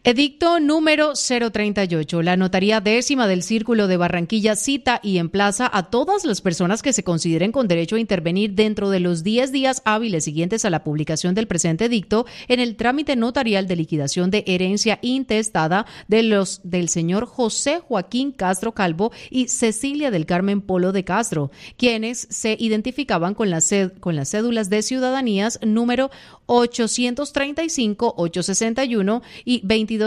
Edicto número 038. La Notaría Décima del Círculo de Barranquilla cita y emplaza a todas las personas que se consideren con derecho a intervenir dentro de los 10 días hábiles siguientes a la publicación del presente edicto en el trámite notarial de liquidación de herencia intestada del señor José Joaquín Castro Calvo y Cecilia del Carmen Polo de Castro, quienes se identificaban con las cédulas de ciudadanías número 835, 861 y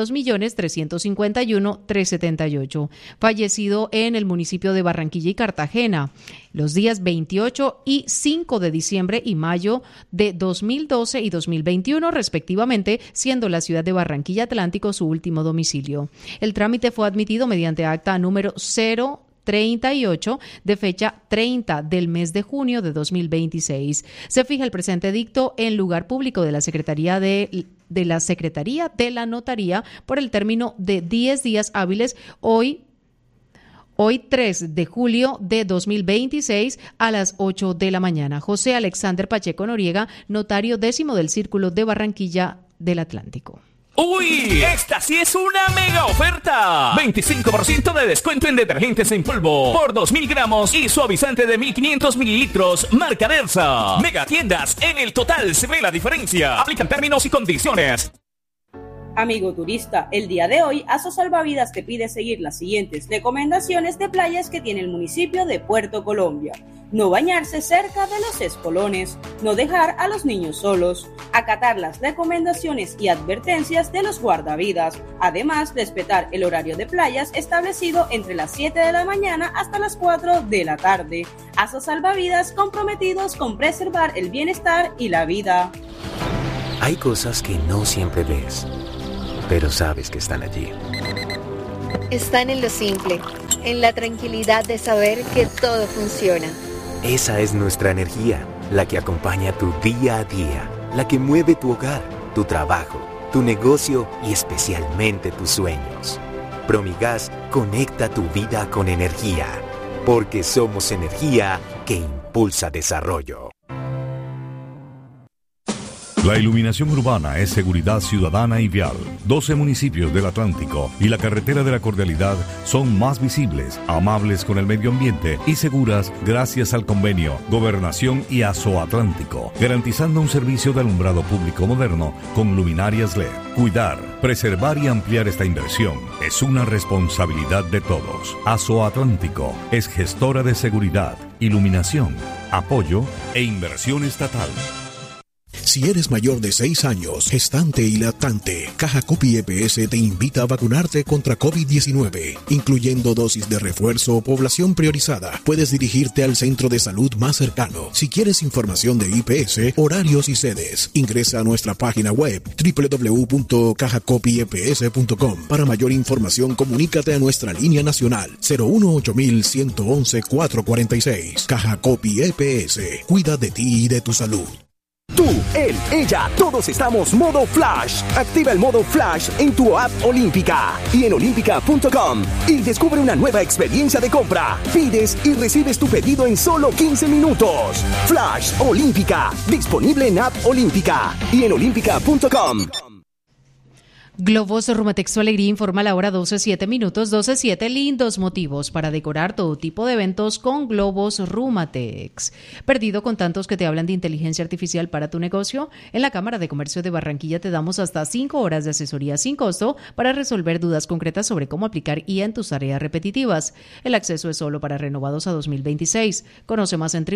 22.351.378, fallecido en el municipio de Barranquilla y Cartagena los días 28 y 5 de diciembre y mayo de 2012 y 2021 respectivamente, siendo la ciudad de Barranquilla Atlántico su último domicilio. El trámite fue admitido mediante acta número 038 de fecha 30 del mes de junio de 2026. Se fija el presente edicto en lugar público de la Secretaría de la Notaría por el término de 10 días hábiles hoy 3 de julio de 2026 a las 8 de la mañana. José Alexander Pacheco Noriega, notario décimo del Círculo de Barranquilla del Atlántico. ¡Uy! ¡Esta sí es una mega oferta! 25% de descuento en detergentes en polvo por 2.000 gramos y suavizante de 1.500 mililitros marca Dersa. Mega tiendas, en el total se ve la diferencia. Aplican términos y condiciones. Amigo turista, el día de hoy ASO Salvavidas te pide seguir las siguientes recomendaciones de playas que tiene el municipio de Puerto Colombia. No bañarse cerca de los espolones, no dejar a los niños solos, acatar las recomendaciones y advertencias de los guardavidas, además respetar el horario de playas establecido entre las 7 de la mañana hasta las 4 de la tarde. ASO Salvavidas, comprometidos con preservar el bienestar y la vida. Hay cosas que no siempre ves, pero sabes que están allí. Están en lo simple, en la tranquilidad de saber que todo funciona. Esa es nuestra energía, la que acompaña tu día a día, la que mueve tu hogar, tu trabajo, tu negocio y especialmente tus sueños. Promigas conecta tu vida con energía, porque somos energía que impulsa desarrollo. La iluminación urbana es seguridad ciudadana y vial. 12 municipios del Atlántico y la carretera de la Cordialidad son más visibles, amables con el medio ambiente y seguras gracias al convenio Gobernación y ASO Atlántico, garantizando un servicio de alumbrado público moderno con luminarias LED. Cuidar, preservar y ampliar esta inversión es una responsabilidad de todos. ASO Atlántico es gestora de seguridad, iluminación, apoyo e inversión estatal. Si eres mayor de 6 años, gestante y lactante, Caja Copy EPS te invita a vacunarte contra COVID-19, incluyendo dosis de refuerzo o población priorizada. Puedes dirigirte al centro de salud más cercano. Si quieres información de IPS, horarios y sedes, ingresa a nuestra página web www.cajacopyeps.com. Para mayor información, comunícate a nuestra línea nacional 018-111-446. Caja Copy EPS. Cuida de ti y de tu salud. Tú, él, ella, todos estamos modo Flash. Activa el modo Flash en tu app Olímpica y en olímpica.com y descubre una nueva experiencia de compra. Pides y recibes tu pedido en solo 15 minutos. Flash Olímpica, disponible en app Olímpica y en olímpica.com. Globos Rumatex Su Alegría informa a la hora 12:07 minutos. 12:07, lindos motivos para decorar todo tipo de eventos con Globos Rumatex. ¿Perdido con tantos que te hablan de inteligencia artificial para tu negocio? En la Cámara de Comercio de Barranquilla te damos hasta 5 horas de asesoría sin costo para resolver dudas concretas sobre cómo aplicar IA en tus tareas repetitivas. El acceso es solo para renovados a 2026. Conoce más en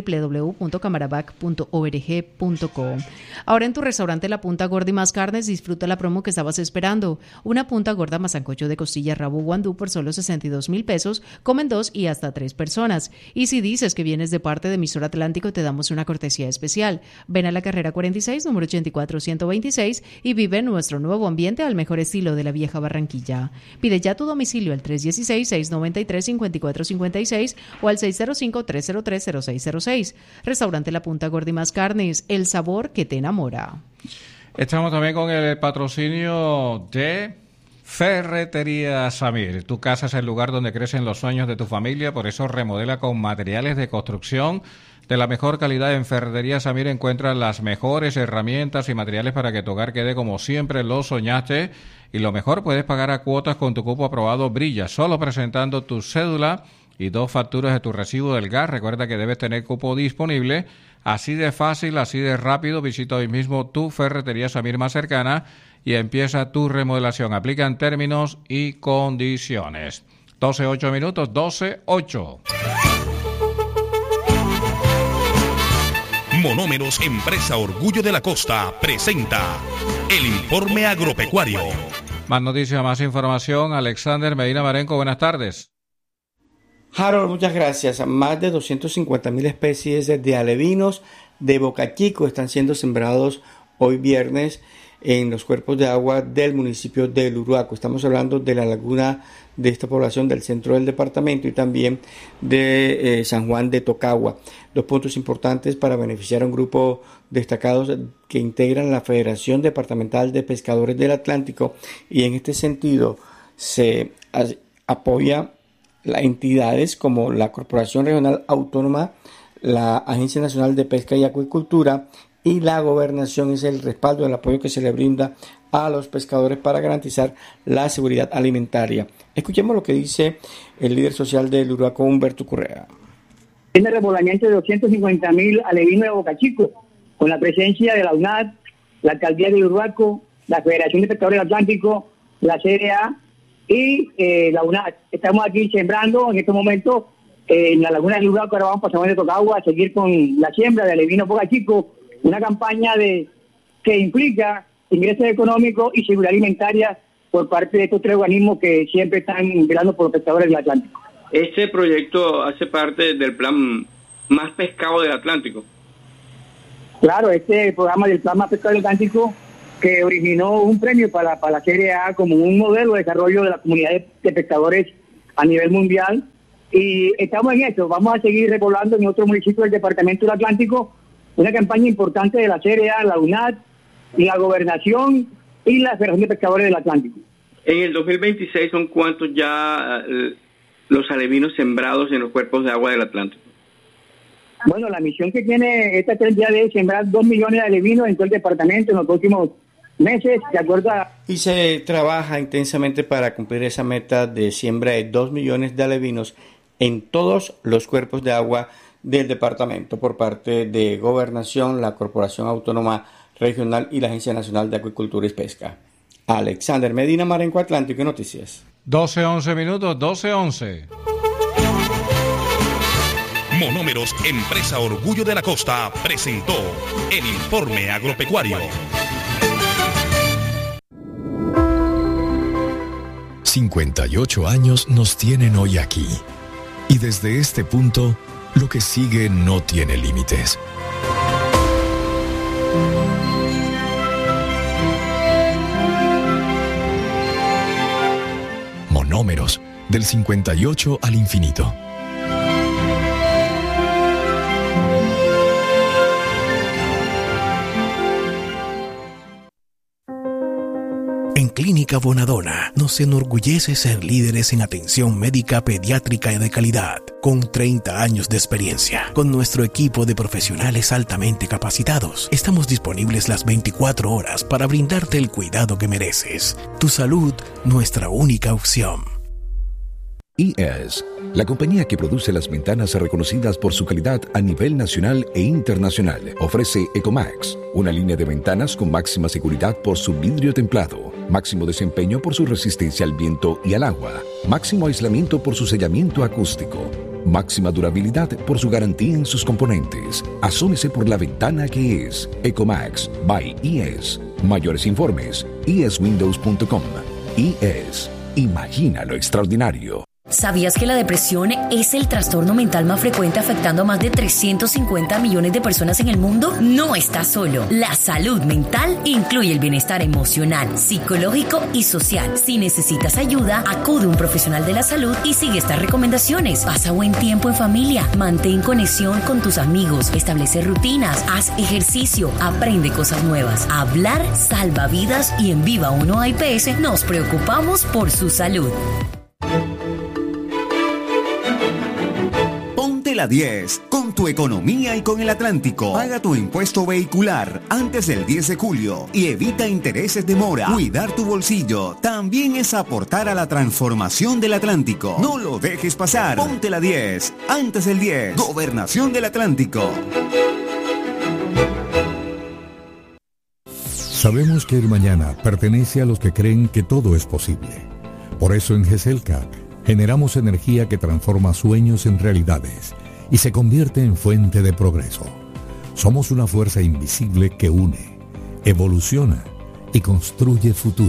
www.camarabac.org.co. Ahora en tu restaurante La Punta Gorda y Más Carnes disfruta la promo que estabas esperando. Una punta gorda más sancocho de costilla rabo guandú por solo 62,000 pesos. Comen 2 y hasta 3 personas. Y si dices que vienes de parte de Emisor Atlántico, te damos una cortesía especial. Ven a la carrera 46, número 84126 y vive nuestro nuevo ambiente al mejor estilo de la vieja Barranquilla. Pide ya tu domicilio al 316-693-5456 o al 605-303-0606. Restaurante La Punta Gorda y Más Carnes, el sabor que te enamora. Estamos también con el patrocinio de Ferretería Samir. Tu casa es el lugar donde crecen los sueños de tu familia, por eso remodela con materiales de construcción de la mejor calidad. En Ferretería Samir encuentras las mejores herramientas y materiales para que tu hogar quede como siempre lo soñaste. y lo mejor, puedes pagar a cuotas con tu cupo aprobado Brilla, solo presentando tu cédula y 2 facturas de tu recibo del gas. Recuerda que debes tener cupo disponible. Así de fácil, así de rápido. Visita hoy mismo tu ferretería Samir más cercana y empieza tu remodelación. Aplican términos y condiciones. 12:08 minutos, 12:08. Monómeros, empresa Orgullo de la Costa, presenta el informe agropecuario. Más noticias, más información. Alexander Medina Marenco, buenas tardes. Harold, muchas gracias. Más de 250.000 especies de alevinos de Boca Chico están siendo sembrados hoy viernes en los cuerpos de agua del municipio de Uruaco. Estamos hablando de la laguna de esta población del centro del departamento y también de San Juan de Tocagua. 2 puntos importantes para beneficiar a un grupo destacados que integran la Federación Departamental de Pescadores del Atlántico, y en este sentido se apoya a entidades como la Corporación Regional Autónoma, la Agencia Nacional de Pesca y Acuicultura y la Gobernación. Es el respaldo, el apoyo que se le brinda a los pescadores para garantizar la seguridad alimentaria. Escuchemos lo que dice el líder social del Uruaco, Humberto Correa. Tiene repoblamiento de 250.000 alevinos de Boca Chico, con la presencia de la UNAD, la Alcaldía de Uruaco, la Federación de Pescadores del Atlántico, la CRA y la UNAD. Estamos aquí sembrando en estos momentos en la laguna de Uruaco. Ahora vamos para San Juan de Tocagua a seguir con la siembra de alevinos Boca Chico, una campaña que implica ingresos económicos y seguridad alimentaria por parte de estos 3 organismos que siempre están velando por los pescadores del Atlántico. Este proyecto hace parte del plan Más Pescado del Atlántico. Claro, este programa del plan Más Pescado del Atlántico, que originó un premio para la CRA como un modelo de desarrollo de la comunidad de pescadores a nivel mundial, y estamos en esto. Vamos a seguir repoblando en otros municipios del departamento del Atlántico, una campaña importante de la CRA, la UNAD, la Gobernación y la Federación de Pescadores del Atlántico. En el 2026, ¿son cuántos ya los alevinos sembrados en los cuerpos de agua del Atlántico? Bueno, la misión que tiene esta entidad es sembrar 2 millones de alevinos en todo el departamento en los próximos meses, de acuerdo a... Y se trabaja intensamente para cumplir esa meta de siembra de 2 millones de alevinos en todos los cuerpos de agua del departamento por parte de Gobernación, la Corporación Autónoma Regional y la Agencia Nacional de Acuicultura y Pesca. Alexander Medina Marenco, Atlántico y Noticias. 12:11 minutos, 12:11. Monómeros, empresa Orgullo de la Costa, presentó el informe agropecuario. 58 años nos tienen hoy aquí. Y desde este punto, lo que sigue no tiene límites. Monómeros, del 58 al infinito. En Clínica Bonadona nos enorgullece ser líderes en atención médica pediátrica de calidad, con 30 años de experiencia. Con nuestro equipo de profesionales altamente capacitados, estamos disponibles las 24 horas para brindarte el cuidado que mereces. Tu salud, nuestra única opción. IES, la compañía que produce las ventanas reconocidas por su calidad a nivel nacional e internacional, ofrece Ecomax, una línea de ventanas con máxima seguridad por su vidrio templado, máximo desempeño por su resistencia al viento y al agua, máximo aislamiento por su sellamiento acústico, máxima durabilidad por su garantía en sus componentes. Asómese por la ventana que es Ecomax by IES. Mayores informes, ieswindows.com. IES, imagina lo extraordinario. ¿Sabías que la depresión es el trastorno mental más frecuente afectando a más de 350 millones de personas en el mundo? No estás solo. La salud mental incluye el bienestar emocional, psicológico y social. Si necesitas ayuda, acude a un profesional de la salud y sigue estas recomendaciones. Pasa buen tiempo en familia, mantén conexión con tus amigos, establece rutinas, haz ejercicio, aprende cosas nuevas. Hablar salva vidas y en Viva 1 AIPS nos preocupamos por su salud. Ponte la 10. Con tu economía y con el Atlántico. Paga tu impuesto vehicular antes del 10 de julio y evita intereses de mora. Cuidar tu bolsillo también es aportar a la transformación del Atlántico. No lo dejes pasar. Ponte la 10 antes del 10. Gobernación del Atlántico. Sabemos que el mañana pertenece a los que creen que todo es posible. Por eso en GESELCA generamos energía que transforma sueños en realidades y se convierte en fuente de progreso. Somos una fuerza invisible que une, evoluciona y construye futuro.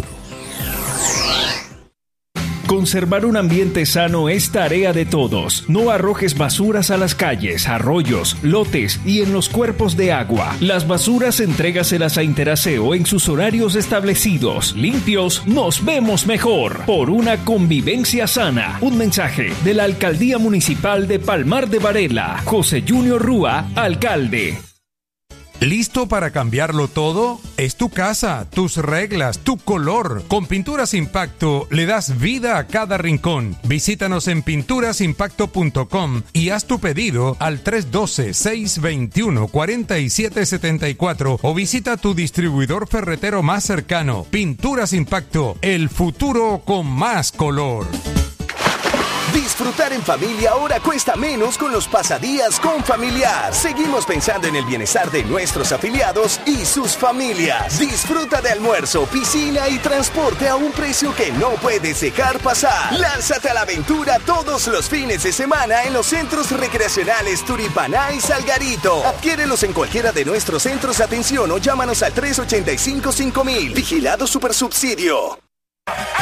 Conservar un ambiente sano es tarea de todos. No arrojes basuras a las calles, arroyos, lotes y en los cuerpos de agua. Las basuras entrégaselas a Interaseo en sus horarios establecidos. Limpios, nos vemos mejor. Por una convivencia sana. Un mensaje de la Alcaldía Municipal de Palmar de Varela. José Junior Rúa, alcalde. ¿Listo para cambiarlo todo? Es tu casa, tus reglas, tu color. Con Pinturas Impacto le das vida a cada rincón. Visítanos en pinturasimpacto.com y haz tu pedido al 312-621-4774 o visita tu distribuidor ferretero más cercano. Pinturas Impacto, el futuro con más color. Disfrutar en familia ahora cuesta menos con los pasadías con Familiar. Seguimos pensando en el bienestar de nuestros afiliados y sus familias. Disfruta de almuerzo, piscina y transporte a un precio que no puedes dejar pasar. Lánzate a la aventura todos los fines de semana en los centros recreacionales Turipaná y Salgarito. Adquiérelos en cualquiera de nuestros centros de atención o llámanos al 385-5000. Vigilado Supersubsidio.